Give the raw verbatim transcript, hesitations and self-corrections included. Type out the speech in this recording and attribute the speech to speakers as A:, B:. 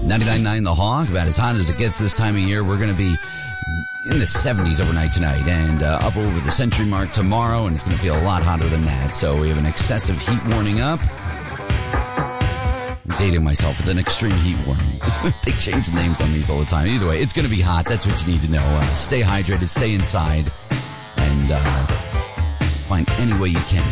A: ninety-nine point nine The Hawk, about as hot as it gets this time of year. We're going to be in the seventies overnight tonight and uh, up over the century mark tomorrow, and it's going to feel a lot hotter than that. So we have an excessive heat warning up. I'm dating myself. It's an extreme heat warning. They change the names on these all the time. Either way, it's going to be hot. That's what you need to know. Uh, stay hydrated, stay inside, and uh, find any way you can